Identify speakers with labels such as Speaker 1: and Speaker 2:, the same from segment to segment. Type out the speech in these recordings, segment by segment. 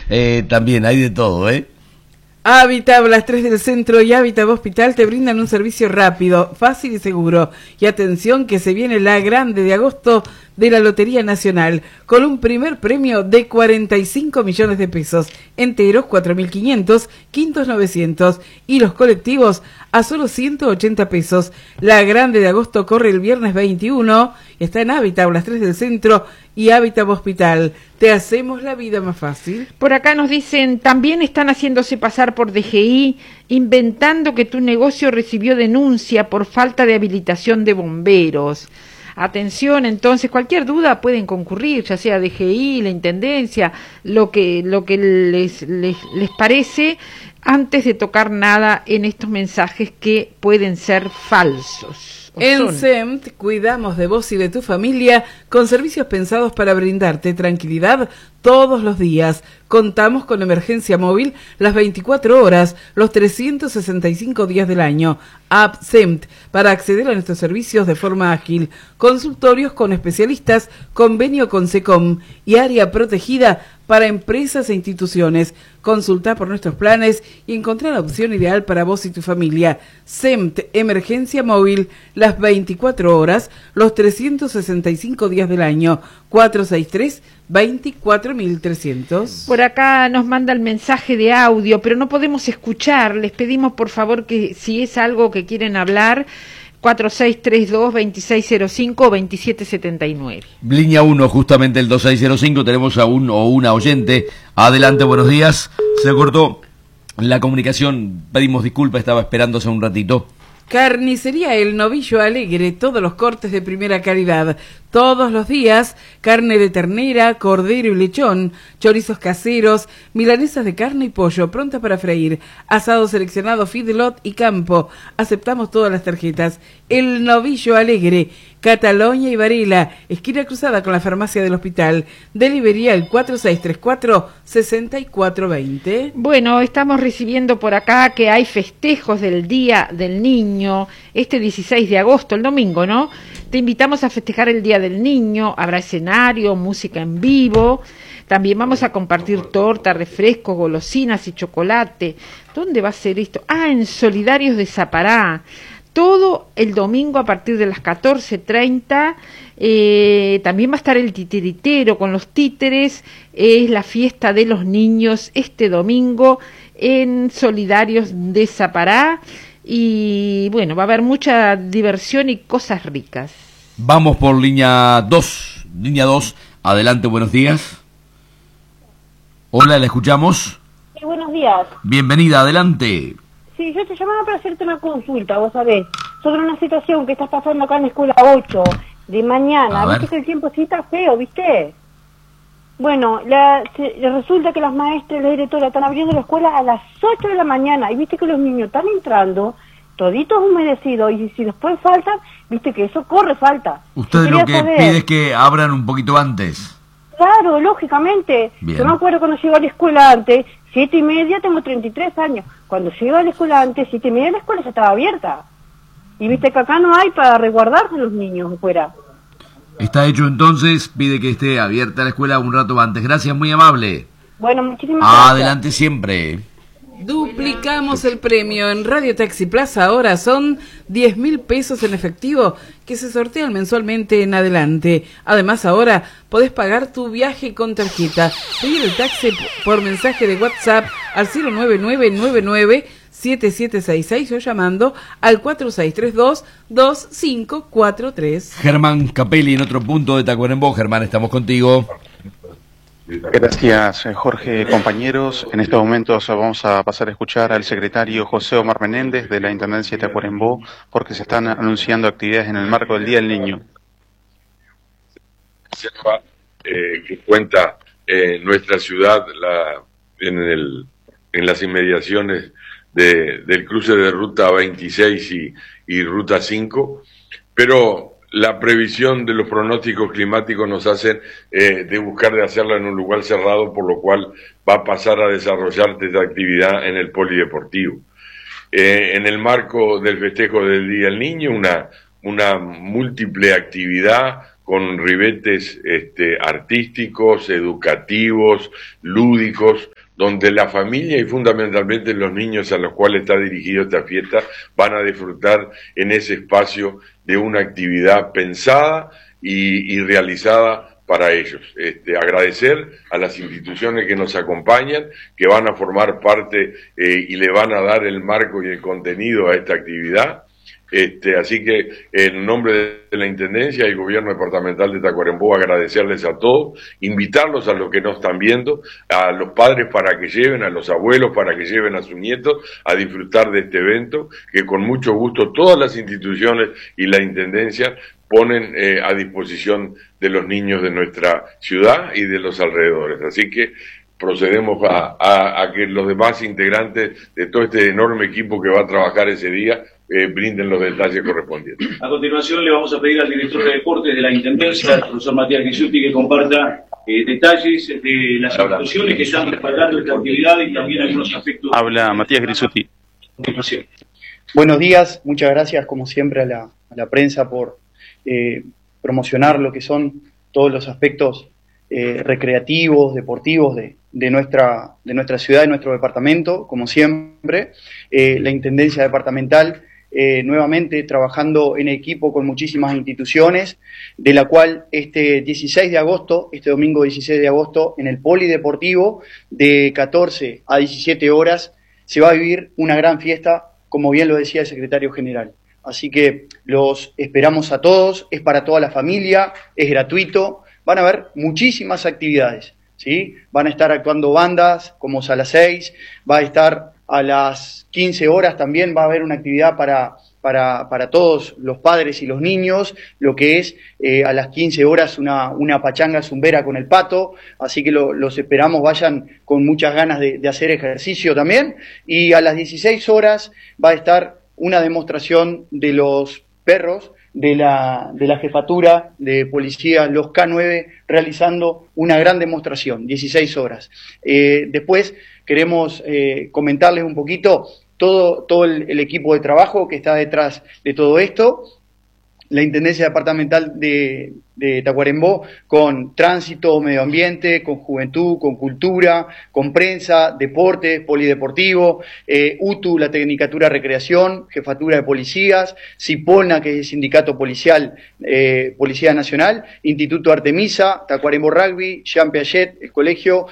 Speaker 1: también hay de todo, ¿eh?
Speaker 2: Habitab, las 3 del centro y Habitab Hospital te brindan un servicio rápido, fácil y seguro. Y atención que se viene la grande de agosto de la Lotería Nacional, con un primer premio de 45 millones de pesos, enteros 4.500, quintos 900 y los colectivos a solo 180 pesos. La grande de agosto corre el viernes 21, está en Habitab, las 3 del centro y Habitab Hospital. Te hacemos la vida más fácil.
Speaker 3: Por acá nos dicen, también están haciéndose pasar por DGI, inventando que tu negocio recibió denuncia por falta de habilitación de bomberos. Atención, entonces, cualquier duda pueden concurrir, ya sea DGI, la Intendencia, lo que les parece, antes de tocar nada en estos mensajes que pueden ser falsos.
Speaker 2: En SEMT cuidamos de vos y de tu familia con servicios pensados para brindarte tranquilidad todos los días. Contamos con emergencia móvil las 24 horas, los 365 días del año. App SEMT para acceder a nuestros servicios de forma ágil. Consultorios con especialistas, convenio con SECOM y área protegida para empresas e instituciones. Consulta por nuestros planes y encontrar la opción ideal para vos y tu familia. SEMT, emergencia móvil, las 24 horas, los 365 días del año. 463-24300.
Speaker 3: Por acá nos manda el mensaje de audio, pero no podemos escuchar. Les pedimos por favor que si es algo que quieren hablar, 4632-2605 o 2779.
Speaker 1: Línea 1, justamente el 2605, tenemos a un o una oyente. Adelante, buenos días. Se cortó la comunicación, pedimos disculpas, estaba esperándose un ratito.
Speaker 2: Carnicería El Novillo Alegre, todos los cortes de primera calidad, todos los días, carne de ternera, cordero y lechón, chorizos caseros, milanesas de carne y pollo, prontas para freír, asado seleccionado feedlot y campo, aceptamos todas las tarjetas. El Novillo Alegre, Cataluña y Varela, esquina cruzada con la farmacia del hospital, delivery al 4634-6420.
Speaker 3: Bueno, estamos recibiendo por acá que hay festejos del Día del Niño, este 16 de agosto, el domingo, ¿no? Te invitamos a festejar el Día del Niño, habrá escenario, música en vivo, también vamos a compartir torta, refrescos, golosinas y chocolate. ¿Dónde va a ser esto? En Solidarios de Zapará. Todo el domingo a partir de las 14:30, también va a estar el titiritero con los títeres, es la fiesta de los niños este domingo en Solidarios de Zapará y bueno, va a haber mucha diversión y cosas ricas.
Speaker 1: Vamos por línea 2, adelante, buenos días. Hola, ¿la escuchamos?
Speaker 4: Sí, buenos días.
Speaker 1: Bienvenida, adelante.
Speaker 4: Sí, yo te llamaba para hacerte una consulta, vos sabés, sobre una situación que estás pasando acá en la escuela 8 de mañana. Viste que el tiempo sí está feo, ¿viste? Bueno, resulta que las maestras y la directora están abriendo la escuela a las 8 de la mañana y viste que los niños están entrando toditos humedecidos y si después faltan, viste que eso corre falta.
Speaker 1: Usted lo que pide es que abran un poquito antes.
Speaker 4: Claro, lógicamente.
Speaker 1: Bien.
Speaker 4: Yo me acuerdo cuando llego a la escuela antes, 7:30, tengo 33 años. Cuando llego a la escuela antes, 7:30, la escuela ya estaba abierta. Y viste que acá no hay para resguardarse los niños afuera.
Speaker 1: Está hecho entonces, pide que esté abierta la escuela un rato antes. Gracias, muy amable.
Speaker 4: Bueno, muchísimas gracias.
Speaker 1: Adelante siempre.
Speaker 2: Duplicamos el premio en Radio Taxi Plaza. Ahora son 10.000 pesos en efectivo que se sortean mensualmente en adelante. Además, ahora podés pagar tu viaje con tarjeta. Pedir el taxi por mensaje de WhatsApp al 099997766 o llamando al 4632-2543.
Speaker 1: Germán Capelli en otro punto de Tacuarembó. Germán, estamos contigo.
Speaker 5: Gracias, Jorge, compañeros. En estos momentos vamos a pasar a escuchar al secretario José Omar Menéndez de la Intendencia de Tacuarembó porque se están anunciando actividades en el marco del Día del Niño.
Speaker 6: Que cuenta nuestra ciudad en las inmediaciones del cruce de Ruta 26 y Ruta 5, pero la previsión de los pronósticos climáticos nos hacen de buscar de hacerla en un lugar cerrado, por lo cual va a pasar a desarrollarse esta actividad en el polideportivo. En el marco del festejo del Día del Niño, una múltiple actividad con ribetes artísticos, educativos, lúdicos, donde la familia y fundamentalmente los niños a los cuales está dirigido esta fiesta van a disfrutar en ese espacio de una actividad pensada y realizada para ellos. Agradecer a las instituciones que nos acompañan, que van a formar parte y le van a dar el marco y el contenido a esta actividad. Así que en nombre de la Intendencia y el Gobierno Departamental de Tacuarembó, agradecerles a todos, invitarlos a los que nos están viendo, a los padres para que lleven, a los abuelos para que lleven a sus nietos a disfrutar de este evento, que con mucho gusto todas las instituciones y la Intendencia ponen a disposición de los niños de nuestra ciudad y de los alrededores. Así que procedemos a que los demás integrantes de todo este enorme equipo que va a trabajar ese día brinden los detalles correspondientes.
Speaker 7: A continuación le vamos a pedir al director de deportes de la Intendencia, el profesor Matías Grisutti, que comparta detalles de las instituciones que están respaldando esta actividad y también algunos aspectos.
Speaker 5: Habla Matías Grisutti.
Speaker 8: Buenos días, muchas gracias como siempre a la prensa por promocionar lo que son todos los aspectos recreativos, deportivos de nuestra ciudad, de nuestro departamento, como siempre. La Intendencia Departamental nuevamente trabajando en equipo con muchísimas instituciones, de la cual este domingo 16 de agosto, en el Polideportivo, de 14 a 17 horas, se va a vivir una gran fiesta, como bien lo decía el secretario general. Así que los esperamos a todos, es para toda la familia, es gratuito, van a haber muchísimas actividades, ¿sí? Van a estar actuando bandas como Sala 6, va a estar a las 15 horas también, va a haber una actividad para todos los padres y los niños, lo que es a las 15 horas una pachanga zumbera con el pato, así que los esperamos, vayan con muchas ganas de hacer ejercicio también, y a las 16 horas va a estar una demostración de los perros de la jefatura de policía, los K9, realizando una gran demostración, 16 horas. Después queremos comentarles un poquito todo el equipo de trabajo que está detrás de todo esto. La Intendencia Departamental de Tacuarembó, con tránsito, medio ambiente, con juventud, con cultura, con prensa, deportes, polideportivo, UTU, la Tecnicatura Recreación, Jefatura de Policías, Cipolna, que es el Sindicato Policial, Policía Nacional, Instituto Artemisa, Tacuarembó Rugby, Jean Piaget, el Colegio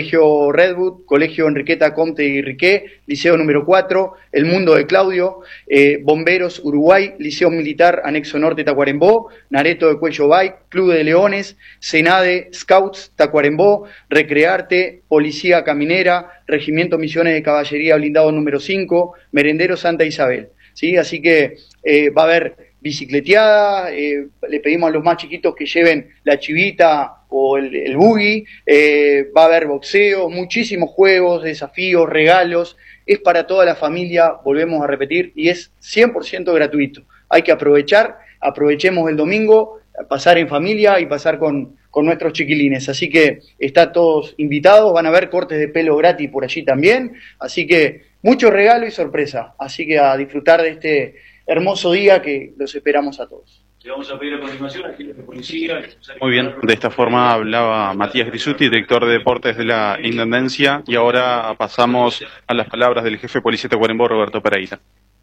Speaker 8: Redwood, Colegio Enriqueta Comte y Riqué, Liceo número 4, El Mundo de Claudio, Bomberos Uruguay, Liceo Militar Anexo Norte Tacuarembó, Nareto de Cuello Bay, Club de Leones, Senade, Scouts Tacuarembó, Recrearte, Policía Caminera, Regimiento Misiones de Caballería Blindado número 5, Merendero Santa Isabel, ¿sí? Así que va a haber bicicleteada, le pedimos a los más chiquitos que lleven la chivita o el buggy, va a haber boxeo, muchísimos juegos, desafíos, regalos, es para toda la familia, volvemos a repetir, y es 100% gratuito. Hay que aprovechemos el domingo, pasar en familia y pasar con nuestros chiquilines, así que están todos invitados, van a haber cortes de pelo gratis por allí también, así que mucho regalo y sorpresa, así que a disfrutar de este hermoso día que los esperamos a todos.
Speaker 7: Le vamos a pedir a continuación al jefe de policía.
Speaker 5: Muy bien, de esta forma hablaba Matías Grisutti, director de deportes de la Intendencia, y ahora pasamos a las palabras del jefe de policía de Tacuarembó, Roberto Pereira.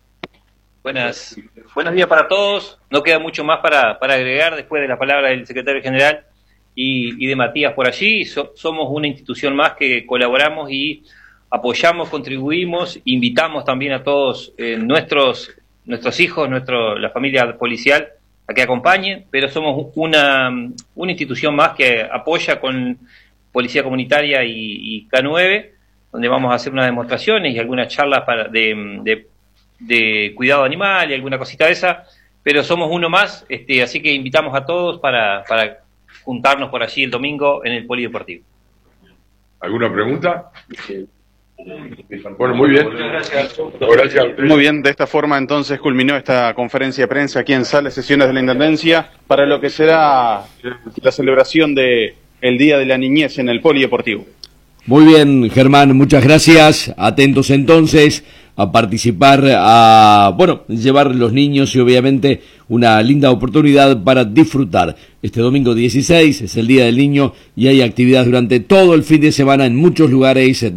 Speaker 9: Buenos días para todos. No queda mucho más para agregar después de la palabra del secretario general y de Matías por allí. Somos una institución más que colaboramos y apoyamos, contribuimos, invitamos también a todos nuestros hijos, la familia policial a que acompañen, pero somos una institución más que apoya con Policía Comunitaria y K9, donde vamos a hacer unas demostraciones y algunas charlas de cuidado animal y alguna cosita de esa, pero somos uno más, así que invitamos a todos para juntarnos por allí el domingo en el Polideportivo.
Speaker 6: ¿Alguna pregunta? Bueno, muy bien. Gracias.
Speaker 5: Muy bien, de esta forma entonces culminó esta conferencia de prensa aquí en Sala de Sesiones de la Intendencia para lo que será la celebración del Día de la Niñez en el Polideportivo.
Speaker 1: Muy bien, Germán, muchas gracias. Atentos entonces a participar, llevar los niños y obviamente una linda oportunidad para disfrutar. Este domingo 16 es el Día del Niño y hay actividades durante todo el fin de semana en muchos lugares